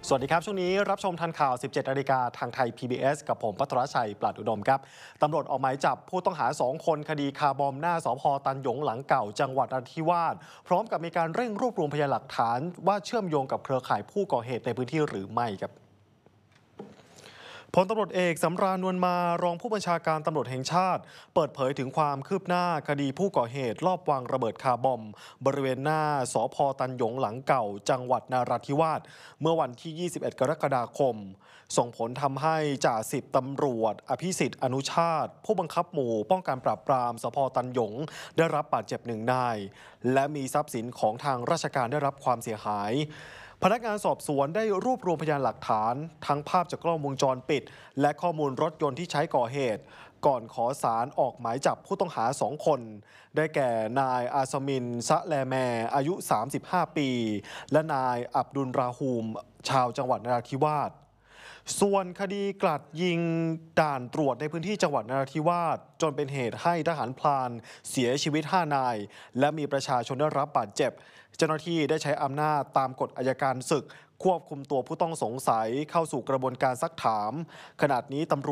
สวัสดีครับช่วงนี้รับชมทันข่าว 17 นาฬิกาทางไทย PBS กับผมภัทรชัย ปราดอุดมครับตำรวจออกหมายจับผู้ต้องหา 2 คนคดีคาร์บอมหน้าสพ.ตันหยงหลังเก่าจังหวัดนราธิวาสพร้อมกับมีการเร่งรวบรวมพยานหลักฐานว่าเชื่อมโยงกับเครือข่ายผู้ก่อเหตุในพื้นที่หรือไม่ครับพลตำรวจเอกสำราญ นวลมารองผู้บัญชาการตำรวจแห่งชาติเปิดเผยถึงความคืบหน้าคดีผู้ก่อเหตุลอบวางระเบิดคาร์บอมบริเวณหน้าสพ.ตันหยงหลังเก่าจังหวัดนราธิวาสเมื่อวันที่ 21 กรกฎาคมส่งผลทำให้จ่าสิบตำรวจอภิสิทธิ์อนุชาติผู้บังคับหมู่ป้องกันปราบปรามสพ.ตันหยงได้รับบาดเจ็บ1 นายและมีทรัพย์สินของทางราชการได้รับความเสียหายพนักงานสอบสวนได้รวบรวมพยานหลักฐานทั้งภาพจากกล้องวงจรปิดและข้อมูลรถยนต์ที่ใช้ก่อเหตุก่อนขอศาลออกหมายจับผู้ต้องหา 2 คนได้แก่นายอาซามินซะแลแมอายุ 35 ปีและนายอับดุลราฮูมชาวจังหวัดนราธิวาสส่วนคดีกราดยิงด่านตรวจในพื้นที่จังหวัดนราธิวาสจนเป็นเหตุให้ทหารพลานเสียชีวิต 5 นายและมีประชาชนได้รับบาดเจ็บเจ้าหน้าที่ได้ใช้อำนาจตามกฎอัยการศึกควบคุมตัวผู้ต้องสงสัยเข้าสู่กระบวนการซักถามขณะนี้ตำรวจ